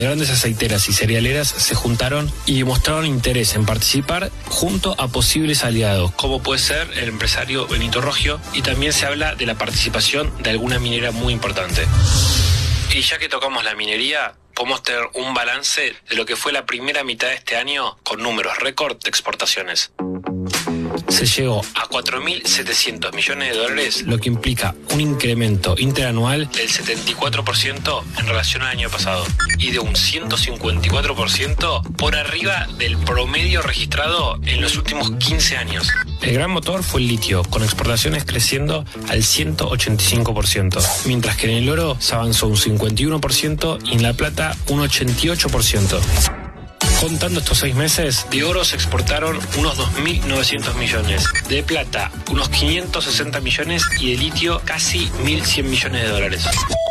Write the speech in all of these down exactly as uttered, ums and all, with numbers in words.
Grandes aceiteras y cerealeras se juntaron y mostraron interés en participar junto a posibles aliados, como puede ser el empresario Benito Rogio, y también se habla de la participación de alguna minera muy importante. Y ya que tocamos la minería, podemos tener un balance de lo que fue la primera mitad de este año con números récord de exportaciones. Se llegó a cuatro mil setecientos millones de dólares, lo que implica un incremento interanual del setenta y cuatro por ciento en relación al año pasado y de un ciento cincuenta y cuatro por ciento por arriba del promedio registrado en los últimos quince años. El gran motor fue el litio, con exportaciones creciendo al ciento ochenta y cinco por ciento, mientras que en el oro se avanzó un cincuenta y uno por ciento y en la plata un ochenta y ocho por ciento. Contando estos seis meses, de oro se exportaron unos dos mil novecientos millones, de plata unos quinientos sesenta millones y de litio casi mil cien millones de dólares.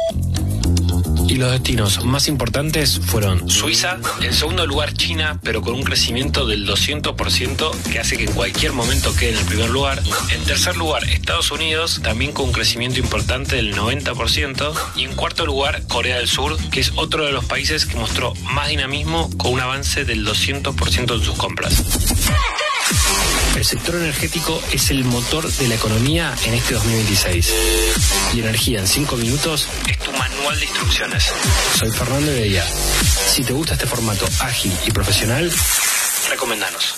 Y los destinos más importantes fueron Suiza, en segundo lugar China, pero con un crecimiento del doscientos por ciento que hace que en cualquier momento quede en el primer lugar. En tercer lugar Estados Unidos, también con un crecimiento importante del noventa por ciento. Y en cuarto lugar Corea del Sur, que es otro de los países que mostró más dinamismo con un avance del doscientos por ciento en sus compras. El sector energético es el motor de la economía en este dos mil veintiséis. Y Energía en cinco minutos es tu manual de instrucciones. Soy Fernando Heredia. Si te gusta este formato ágil y profesional, recomendanos.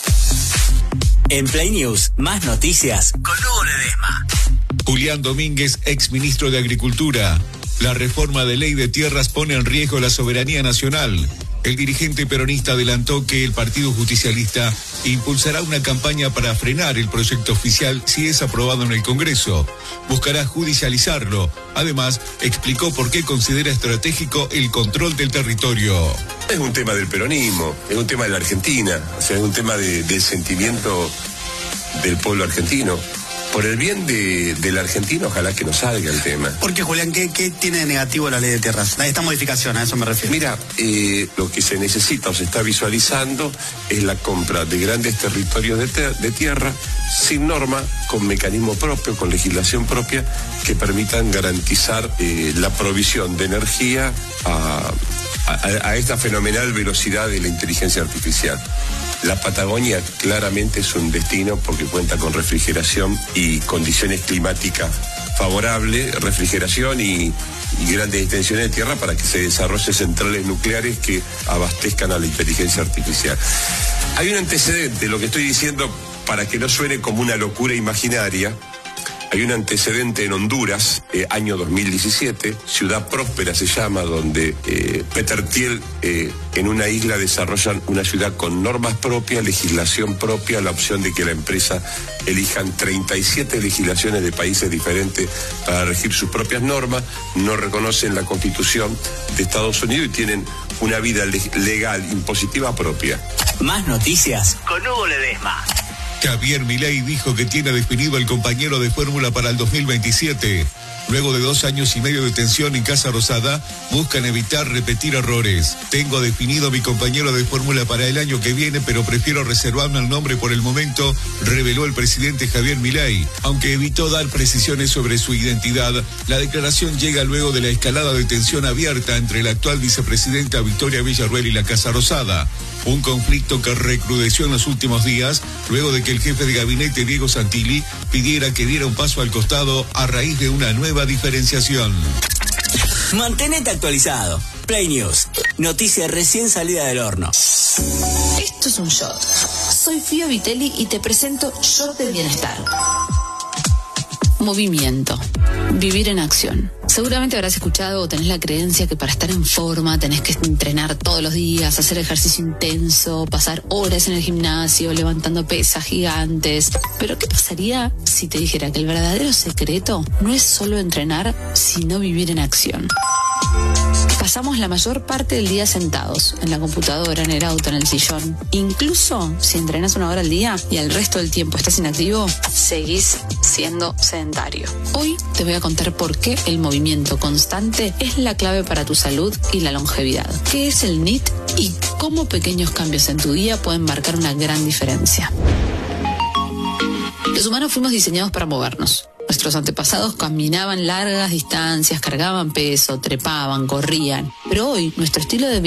En Play News, más noticias con Hugo Ledesma. Julián Domínguez, ex ministro de Agricultura. La reforma de ley de tierras pone en riesgo la soberanía nacional. El dirigente peronista adelantó que el Partido Justicialista impulsará una campaña para frenar el proyecto oficial si es aprobado en el Congreso. Buscará judicializarlo. Además, explicó por qué considera estratégico el control del territorio. Es un tema del peronismo, es un tema de la Argentina, o sea, es un tema de, del sentimiento del pueblo argentino. Por el bien de, del argentino, ojalá que no salga el tema. ¿Por qué, Julián? ¿Qué, qué tiene de negativo la ley de tierras? Esta modificación, a eso me refiero. Mira, eh, lo que se necesita o se está visualizando es la compra de grandes territorios de, te- de tierra sin norma, con mecanismo propio, con legislación propia, que permitan garantizar eh, la provisión de energía a, a, a esta fenomenal velocidad de la inteligencia artificial. La Patagonia claramente es un destino porque cuenta con refrigeración y condiciones climáticas favorables, refrigeración y, y grandes extensiones de tierra para que se desarrollen centrales nucleares que abastezcan a la inteligencia artificial. Hay un antecedente, lo que estoy diciendo para que no suene como una locura imaginaria. Hay un antecedente en Honduras, eh, año dos mil diecisiete, Ciudad Próspera se llama, donde eh, Peter Thiel eh, en una isla desarrollan una ciudad con normas propias, legislación propia, la opción de que la empresa elijan treinta y siete legislaciones de países diferentes para regir sus propias normas, no reconocen la Constitución de Estados Unidos y tienen una vida le- legal, impositiva propia. Más noticias con Hugo Ledesma. Javier Milei dijo que tiene definido el compañero de fórmula para el dos mil veintisiete. Luego de dos años y medio de tensión en Casa Rosada, buscan evitar repetir errores. Tengo definido mi compañero de fórmula para el año que viene, pero prefiero reservarme el nombre por el momento, reveló el presidente Javier Milei. Aunque evitó dar precisiones sobre su identidad, la declaración llega luego de la escalada de tensión abierta entre la actual vicepresidenta Victoria Villarruel y la Casa Rosada. Un conflicto que recrudeció en los últimos días, luego de que el jefe de gabinete Diego Santilli pidiera que diera un paso al costado a raíz de una nueva diferenciación. Mantenete actualizado. Play News. Noticia recién salida del horno. Esto es un shot. Soy Fía Vitelli y te presento Shot del Bienestar. Movimiento. Vivir en acción. Seguramente habrás escuchado o tenés la creencia que para estar en forma tenés que entrenar todos los días, hacer ejercicio intenso, pasar horas en el gimnasio, levantando pesas gigantes. Pero ¿qué pasaría si te dijera que el verdadero secreto no es solo entrenar, sino vivir en acción? Pasamos la mayor parte del día sentados, en la computadora, en el auto, en el sillón. Incluso si entrenas una hora al día y el resto del tiempo estás inactivo, seguís siendo sedentario. Hoy te voy a contar por qué el movimiento constante es la clave para tu salud y la longevidad. ¿Qué es el N I T y cómo pequeños cambios en tu día pueden marcar una gran diferencia? Los humanos fuimos diseñados para movernos. Nuestros antepasados caminaban largas distancias, cargaban peso, trepaban, corrían. Pero hoy nuestro estilo de vida